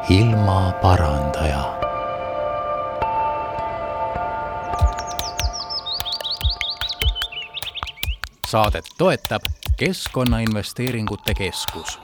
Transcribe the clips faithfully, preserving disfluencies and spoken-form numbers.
ilmaparandaja. Saadet toetab Keskkonnainvesteeringute Keskus.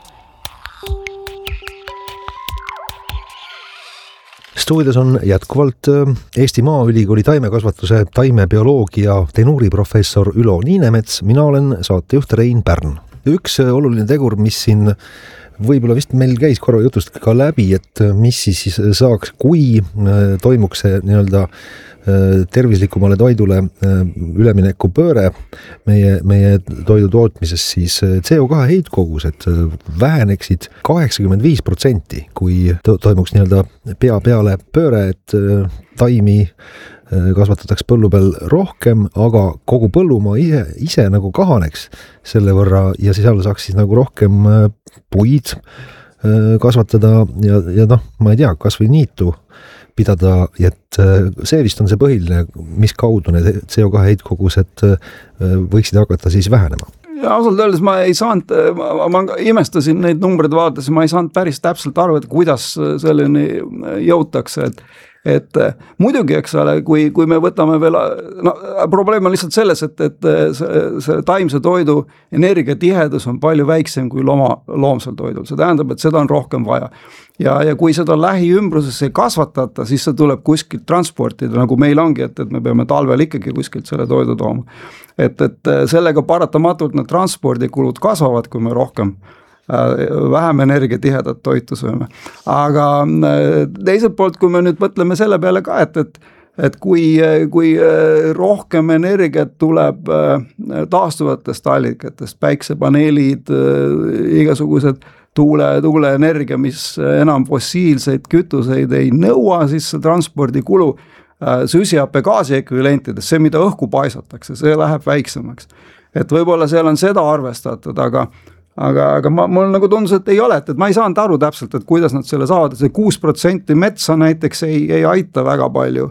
Stuudios on jätkuvalt Eesti Maaülikooli taimekasvatuse taimebioloogia tenuuriprofessor Ülo Niinemets. Mina olen saatejuht Rein Pärn. Üks oluline tegur, mis siin võib-olla vist meil käis korra jutust ka läbi, et mis siis saaks, kui toimuks see nii-öelda tervislikumale toidule ülemineku pööre meie, meie toidu tootmises, siis C O kahe heitkogused väheneksid kaheksakümmend viis protsenti, kui toimuks nii-öelda pea peale pööre, et taimi kasvatatakse põllu peal rohkem, aga kogu põllumaa ise, ise nagu kahaneks selle võrra ja siis seal saaks siis nagu rohkem puid kasvatada ja, ja noh, ma ei tea, kas või niitu pidada, et see vist on see põhiline, mis kaudu need C O kahe heitkogused võiksid hakata siis vähenema. Ja ausalt öeldes ma ei saanud, ma, ma imestasin neid numbreid vaadates, ma ei saanud päris täpselt aru, et kuidas selleni jõutakse, et et muidugi, eks ole, kui, kui me võtame veel, no probleem on lihtsalt selles, et, et see, see taimse toidu energiatihedus on palju väiksem kui looma, loomsel toidul. See tähendab, et seda on rohkem vaja. Ja, ja kui seda lähiümbruses ei kasvatata, siis see tuleb kuskilt transportida, nagu meil ongi, et, et me peame talvel ikkagi kuskilt selle toidu tooma. Et, et sellega paratamatult need transpordikulud kasvavad, kui me rohkem vähem energiatihedat toitu sööme. Aga teiselt poolt, kui me nüüd mõtleme selle peale ka, et, et, et kui, kui rohkem energiat tuleb taastuvatest allikatest, päiksepaneelid, igasugused tuule, tuuleenergia, mis enam fossiilseid kütuseid ei nõua, siis see transpordikulu süsihappegaasi ekvivalentides, see, mida õhku paisatakse, see läheb väiksemaks. Et võib-olla seal on seda arvestatud, aga Aga, aga ma, mul nagu tundus, et ei ole, et, et ma ei saanud aru täpselt, et kuidas nad selle saavad, et see kuus protsenti metsa näiteks ei, ei aita väga palju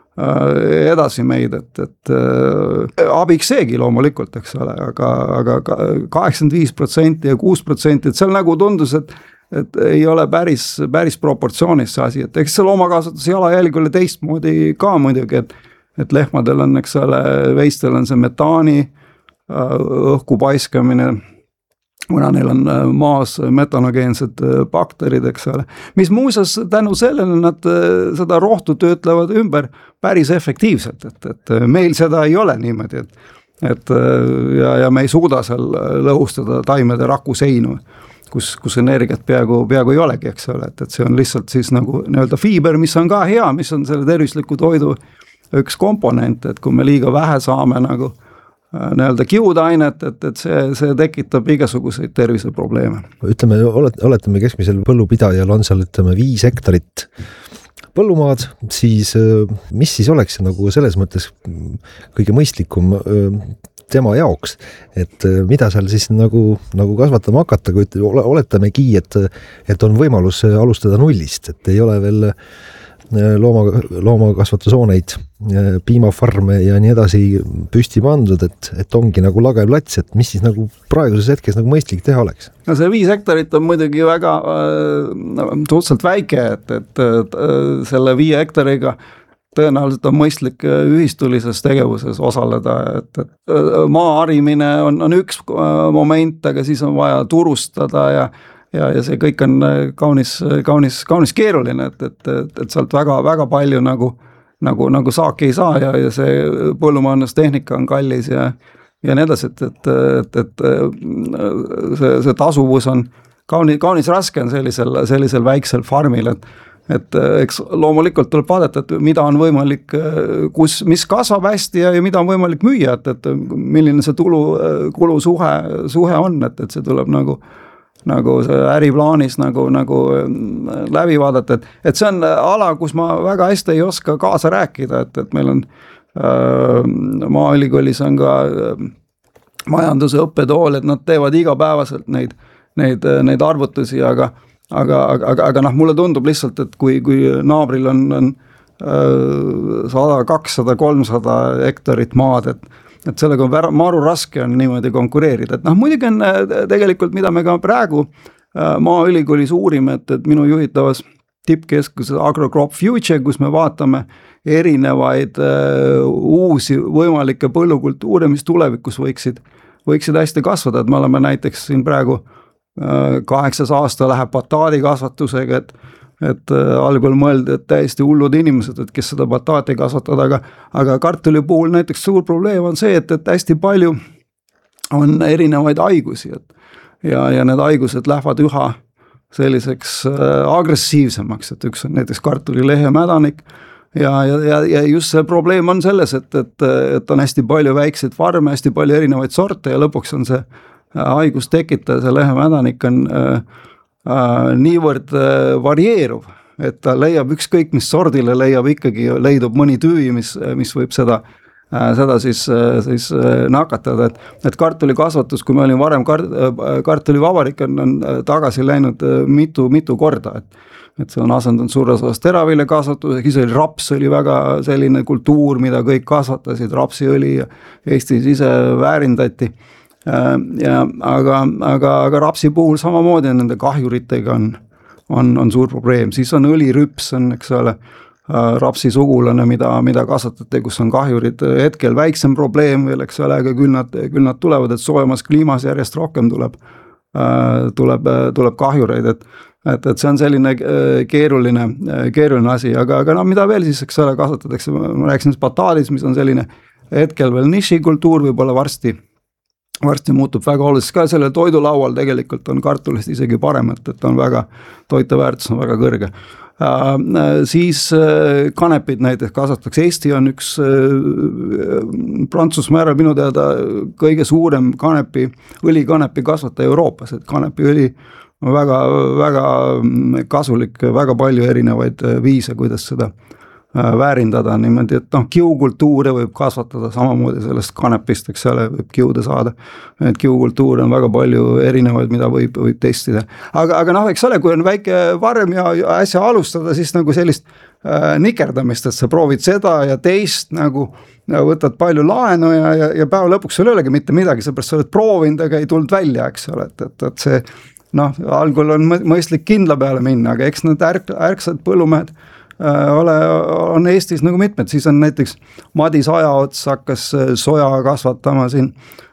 äh, edasi meid, et, et äh, abiks seegi loomulikult, eks ole, aga, aga kaheksakümmend viis protsenti ja kuus protsenti, et seal nagu tundus, et, et ei ole päris, päris proportsioonis see asi, et eks see loomakasvatus jalajälg oli teistmoodi ka muidugi, et, et lehmadel on, eks ole, veistel on see metaani äh, õhku paiskamine, kuna neil on maas metanogeensed bakterid, eks ole, mis muuseas tänu sellele nad seda rohtu töötlevad ümber päris efektiivselt, et, et meil seda ei ole niimoodi, et, et ja, ja me ei suuda seal lõhustada taimede rakuseinu, kus, kus energiat peaaegu, peaaegu ei olegi, eks ole, et, et see on lihtsalt siis nagu nii-öelda fiiber, mis on ka hea, mis on selle tervisliku toidu üks komponent, et kui me liiga vähe saame nagu nii-öelda kiudainet, et, et see, see tekitab igasuguseid terviseprobleeme. Ütleme, olet, oletame keskmisel põllupidajal on seal, ütleme, viis hektarit põllumaad, siis mis siis oleks nagu selles mõttes kõige mõistlikum tema jaoks, et mida seal siis nagu, nagu kasvatama hakata, kui oletamegi, et, et on võimalus alustada nullist, et ei ole veel looma, loomakasvatushooneid, piimafarme ja nii edasi püsti pandud, et, et ongi nagu lage plats, et mis siis nagu praeguses hetkes nagu mõistlik teha oleks? No see viis hektarit on muidugi väga äh, suhteliselt väike, et, et äh, selle viie hektariga tõenäoliselt on mõistlik ühistulises tegevuses osaleda, et, et maa harimine on, on üks moment, aga siis on vaja turustada ja Ja, ja see kõik on kaunis, kaunis, kaunis keeruline, et, et, et, et sealt väga, väga palju nagu, nagu, nagu saaki ei saa ja, ja see põllumajandustehnika on kallis ja, ja nii edasi, et, et, et, et see, see tasuvus on kaunis, kaunis raske on sellisel, sellisel väiksel farmil, et, et eks loomulikult tuleb vaadata, et mida on võimalik, kus, mis kasvab hästi ja, ja mida on võimalik müüa, et, et milline see tulu, kulu suhe, suhe on, et, et see tuleb nagu nagu see äriplaanis nagu, nagu läbi vaadata, et, et see on ala, kus ma väga hästi ei oska kaasa rääkida, et, et meil on äh, Maaülikoolis on ka äh, majanduse õppetool, et nad teevad igapäevaselt neid, neid, neid arvutusi, aga, aga, aga, aga noh, mulle tundub lihtsalt, et kui, kui naabril on, on äh, sada, kakssada, kolmsada hektarit maad, et et sellega on maru raske on niimoodi konkureerida, et noh, muidugi on tegelikult, mida me ka praegu Maaülikoolis uurime, et, et minu juhitavas tippkeskuses AgroCrop Future, kus me vaatame erinevaid uh, uusi võimalikke põllukultuure, mis tulevikus võiksid, võiksid hästi kasvada, et me oleme näiteks siin praegu uh, kaheksas aasta läheb bataadi kasvatusega, et et uh, algul mõeldi, et täiesti hullud inimesed, et kes seda bataati kasvatada, aga, aga kartuli puhul näiteks suur probleem on see, et, et hästi palju on erinevaid haigusi, et ja, ja need haigused lähevad üha selliseks äh, agressiivsemaks, et üks on näiteks kartulilehe mädanik ja, ja, ja, ja just see probleem on selles, et, et, et on hästi palju väikseid farme, hästi palju erinevaid sorte ja lõpuks on see haigus tekitaja, see lehe mädanik on äh, äh, niivõrd äh, varieeruv, et ta leiab ükskõik mis sordile, leiab ikkagi, leidub mõni tüvi, mis, mis võib seda seda siis, siis nakatada, et, et kartulikasvatus, kui me olin varem kart, kartulivabariik on, on tagasi läinud mitu, mitu korda, et, et see on asendunud suures osas teravilja kasvatusega, siis oli raps, oli väga selline kultuur, mida kõik kasvatasid, rapsiõli ja Eestis ise väärindati. Ja, aga, aga, aga rapsi puhul samamoodi nende kahjuritega on, on, on suur probleem, siis on õlirüps, on, eks ole, rapsi sugulane, mida, mida kasvatate, kus on kahjurid hetkel väiksem probleem veel, eks ole, aga küll nad, küll nad tulevad, et soojemas kliimas järjest rohkem tuleb, tuleb, tuleb kahjureid, et, et, et see on selline keeruline, keeruline asi, aga, aga no mida veel siis, eks ole, kasvatatakse, ma rääkisin bataadis, mis on selline hetkel veel nišikultuur, võib-olla varsti, varsti muutub väga oluliseks ka sellel toidulaual tegelikult on kartulist isegi parem, et, et on väga, toiteväärtus on väga kõrge. Uh, siis uh, kanepid näiteks kasvatatakse, Eesti on üks uh, Prantsusmaa ära minu teada kõige suurem kanepi, õlikanepi kasvataja Euroopas, et kanepiõli on väga, väga kasulik, väga palju erinevaid viise, kuidas seda väärindada niimoodi, et noh, kiukultuure võib kasvatada samamoodi sellest kanepist, eks ole, võib kiude saada. Et kiukultuure on väga palju erinevaid, mida võib, võib testida. Aga, aga noh, eks ole, kui on väike varm ja äsja alustada, siis nagu sellist äh, nikerdamist, et sa proovid seda ja teist nagu ja võtad palju laenu ja, ja, ja päeva lõpuks sul ei olegi mitte midagi, seepärast sa oled proovinud, aga ei tulnud välja, eks ole, et, et, et see noh, algul on mõistlik kindla peale minna, aga eks need ärk, ärksad põllumehed ole, on Eestis nagu mitmed, siis on näiteks Madis Ajaots hakkas soja kasvatama siin,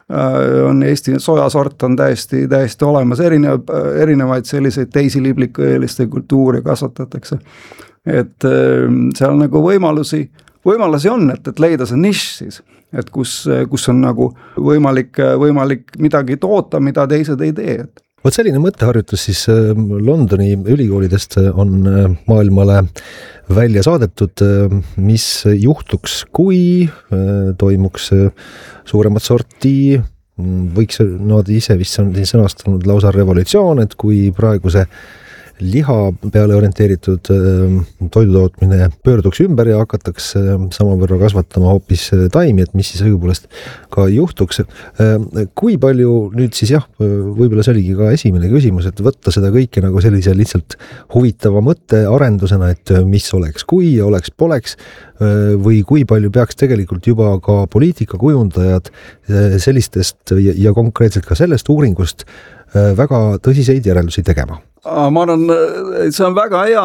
on Eesti sojasort on täiesti, täiesti olemas, erinev, erinevaid selliseid teisi liblikõeliste kultuure kasvatatakse, et seal nagu võimalusi, võimalusi on, et, et leida see nišš siis, et kus, kus on nagu võimalik, võimalik midagi toota, mida teised ei tee, et Vot selline mõtteharjutus siis Londoni ülikoolidest on maailmale välja saadetud, mis juhtuks, kui toimuks suuremat sorti, võiks nad ise vist on siin sõnastanud lausa revolutsioon, et kui praeguse liha peale orienteeritud toidutootmine pöörduks ümber ja hakataks samavõrra kasvatama hoopis taimi, et mis siis õigupoolest ka juhtuks. Kui palju nüüd siis jah, võib-olla see oligi ka esimene küsimus, et võtta seda kõike nagu sellise lihtsalt huvitava mõtte arendusena, et mis oleks, kui oleks, poleks, või kui palju peaks tegelikult juba ka poliitikakujundajad sellistest ja konkreetselt ka sellest uuringust väga tõsiseid järeldusi tegema? Ma arvan, see on väga hea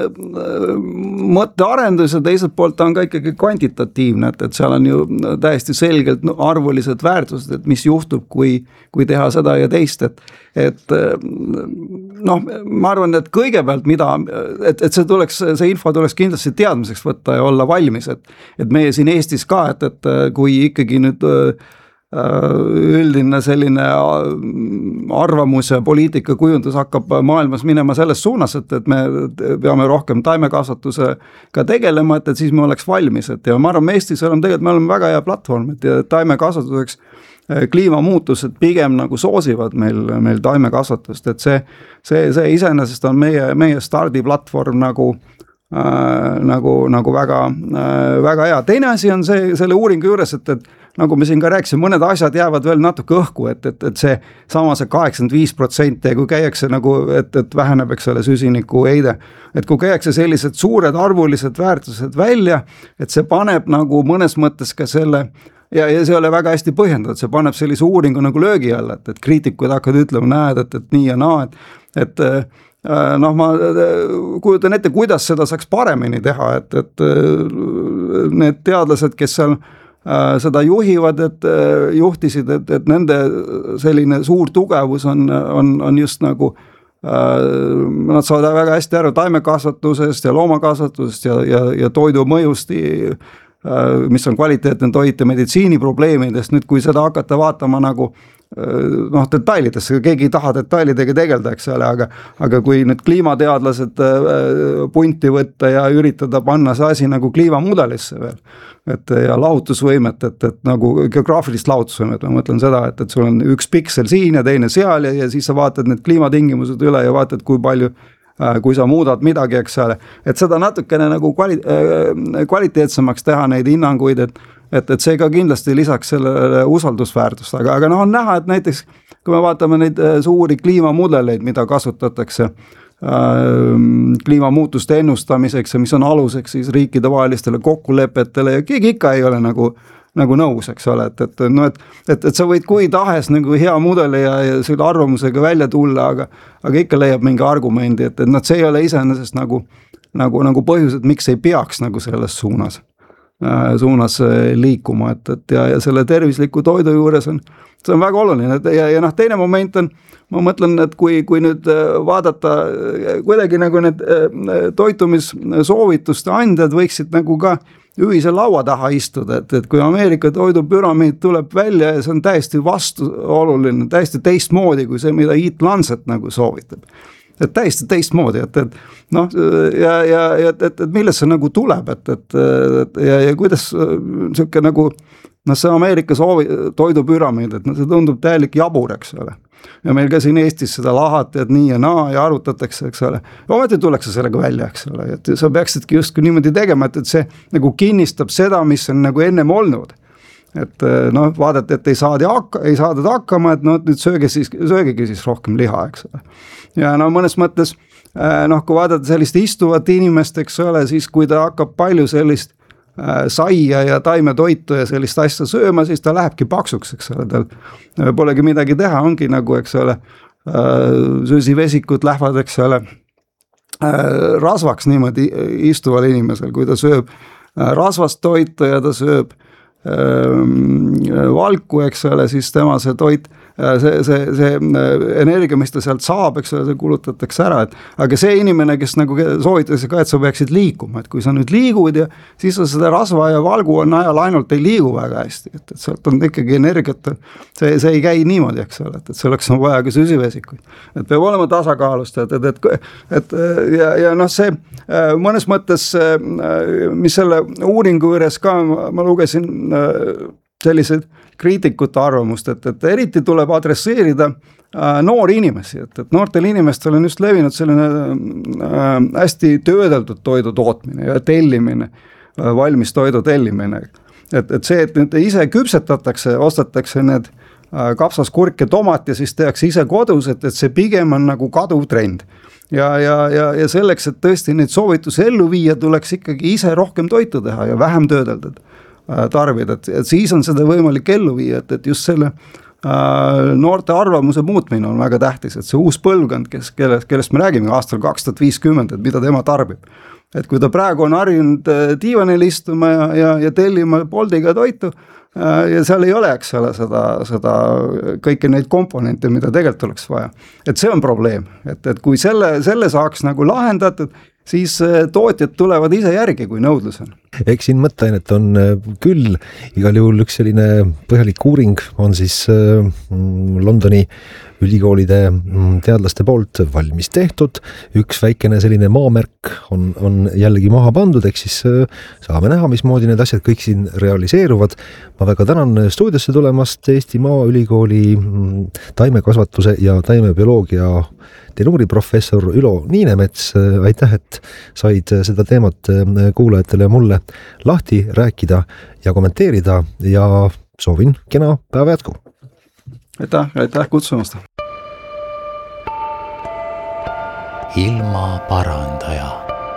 mõttearendus ja teiselt poolt on ka ikkagi kvantitatiivne, et, et seal on ju täiesti selgelt arvulised väärtused, et mis juhtub, kui, kui teha seda ja teist, et, et noh, ma arvan, et kõigepealt mida, et, et see tuleks, see info tuleks kindlasti teadmiseks võtta ja olla valmis, et, et meie siin Eestis ka, et, et kui ikkagi nüüd üldine selline arvamus ja poliitikakujundus hakkab maailmas minema selles suunas, et, et me peame rohkem taimekasvatusega tegelema, et, et siis me oleks valmis, et ja ma arvan, Eestis oleme tegelikult, me oleme väga hea platvorm, et taimekasvatuseks kliimamuutused pigem nagu soosivad meil, meil taimekasvatust, et see, see, see iseenesest on meie, meie stardiplatvorm nagu Äh, nagu, nagu väga, äh, väga hea. Teine asi on see, selle uuringu juures, et, et nagu me siin ka rääkisime, mõned asjad jäävad veel natuke õhku, et, et, et see sama see kaheksakümmend viis protsenti, kui käiakse nagu, et, et väheneb, eks ole, süsiniku heide, et kui käiakse sellised suured arvulised väärtused välja, et see paneb nagu mõnes mõttes ka selle ja, ja see ei ole väga hästi põhjendatud, see paneb sellise uuringu nagu löögi alla, et, et kriitikud hakkavad ütlema, näed, et, et nii ja naa, et, et noh, ma kujutan ette, kuidas seda saaks paremini teha, et, et need teadlased, kes seal seda juhivad, et juhtisid, et, et nende selline suur tugevus on, on, on just nagu nad saavad väga hästi aru taimekasvatusest ja loomakasvatusest ja, ja, ja toidu mõjust, mis on kvaliteetne toit ja meditsiiniprobleemidest. Nüüd, kui seda hakata vaatama nagu noh, detailidesse, keegi ei taha detailidega tegelda, eks ole, aga, aga kui nüüd kliimateadlased punti võtta ja üritada panna see asi nagu kliimamudelisse veel, et ja lahutusvõimet, et, et nagu geograafilist lahutusvõimet, ma mõtlen seda, et, et sul on üks piksel siin ja teine seal ja, ja siis sa vaatad need kliimatingimused üle ja vaatad, kui palju, kui sa muudad midagi, eks ole, et seda natukene nagu kvali, kvaliteetsemaks teha neid hinnanguid, et et, et see ka kindlasti lisaks sellele usaldusväärtust, aga, aga noh, on näha, et näiteks kui me vaatame neid suuri kliimamudeleid, mida kasutatakse kliimamuutuste ennustamiseks ja mis on aluseks siis riikide vahelistele kokkulepetele ja keegi ikka ei ole nagu, nagu nõus, eks ole, et, et, no, et, et, et sa võid kui tahes nagu hea mudeli ja, ja selle arvamusega välja tulla, aga, aga ikka leiab mingi argumendi, et, et noh, see ei ole iseenesest nagu, nagu, nagu põhjus, et miks ei peaks nagu selles suunas, suunas liikuma, et, et ja, ja selle tervisliku toidu juures on, see on väga oluline ja, ja noh, teine moment on, ma mõtlen, et kui, kui nüüd vaadata kuidagi nagu need toitumissoovituste andjad võiksid nagu ka ühise laua taha istuda, et, et kui Ameerika toidupüramiid tuleb välja ja see on täiesti vastuoluline, täiesti teistmoodi kui see, mida Eat Lancet nagu soovitab. Et täiesti teistmoodi, et, et noh, ja, ja, ja et, et, et millest see nagu tuleb, et, et, et ja, ja kuidas siuke nagu, noh, see Ameerika soovi, toidupüramiid, et no see tundub täielik jabur, eks ole. Ja meil ka siin Eestis seda lahati, et nii ja naa ja arutatakse, eks ole. Ja ometi tullakse sellega välja, eks ole, et sa peaksidki justkui niimoodi tegema, et, et see nagu kinnistab seda, mis on nagu ennem olnud. Et noh, vaadati, et ei saada, hakka, ei saadud hakkama, et noh, nüüd sööge siis, söögegi siis rohkem liha, eks ole. Ja no mõnes mõttes, noh, kui vaadata sellist istuvat inimest, eks ole, siis kui ta hakkab palju sellist saia ja taimetoitu ja sellist asja sööma, siis ta lähebki paksuks, eks ole, tal polegi midagi teha, ongi nagu, eks ole, süsivesikud lähevad, eks ole, rasvaks niimoodi istuval inimesel, kui ta sööb rasvast toitu ja ta sööb valku, eks ole, siis tema see toit, see, see, see energia, mis ta sealt saab, eks ole, see kulutatakse ära, et aga see inimene, kes nagu soovitakse ka, et sa peaksid liikuma, et kui sa nüüd liigud ja siis sa seda rasva ja valgu on ajal ainult ei liigu väga hästi, et, et sealt on ikkagi energiat, see, see ei käi niimoodi, eks ole, et, et selleks on vaja ka süsivesikuid, et peab olema tasakaalust, et, et, et, et ja, ja noh, see mõnes mõttes, mis selle uuringu juures ka, ma lugesin sellised kriitikute arvamust, et, et eriti tuleb adresseerida äh, noori inimesi, et, et noortel inimestel on just levinud selline äh, hästi töödeldud toidu tootmine ja tellimine, äh, valmis toidu tellimine. Et, et see, et nüüd ise küpsetatakse, ostetakse need äh, kapsas, kurk ja tomat ja siis tehakse ise kodus, et, et see pigem on nagu kaduv trend. Ja, ja, ja, ja selleks, et tõesti neid soovitusi ellu viia, tuleks ikkagi ise rohkem toitu teha ja vähem töödeldud tarbida, et, et siis on seda võimalik ellu viia, et, et just selle äh, noorte arvamuse muutmine on väga tähtis, et see uus põlvkond, kes, kellest, kellest me räägime aastal kaks tuhat viiskümmend, et mida tema tarbib. Et kui ta praegu on harjunud diivanil istuma ja, ja, ja tellima Boltiga toitu äh, ja seal ei ole, eks ole, seda, seda kõiki neid komponente, mida tegelikult oleks vaja. Et see on probleem, et, et kui selle, selle saaks nagu lahendatud, siis tootjad tulevad ise järgi, kui nõudlus on. Eks siin mõtteainet on küll, igal juhul üks selline põhjalik uuring on siis Londoni ülikoolide teadlaste poolt valmis tehtud. Üks väikene selline maamärk on, on jällegi maha pandud, ehk siis saame näha, mismoodi need asjad kõik siin realiseeruvad. Ma väga tänan stuudiosse tulemast Eesti Maaülikooli taimekasvatuse ja taimebioloogia tenuuriprofessor Ülo Niinemets. Aitäh, et said seda teemat kuulajatele ja mulle lahti rääkida ja kommenteerida ja soovin kena päeva jätku. Aitäh, aitäh kutsumast. Ilma parandaja.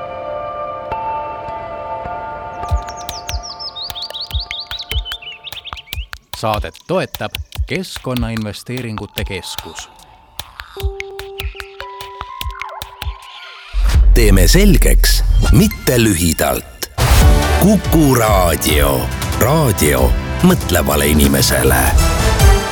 Saadet toetab Keskkonnainvesteeringute Keskus. teeme selgeks, mitte lühidalt. Kuku Raadio. Raadio mõtlevale inimesele.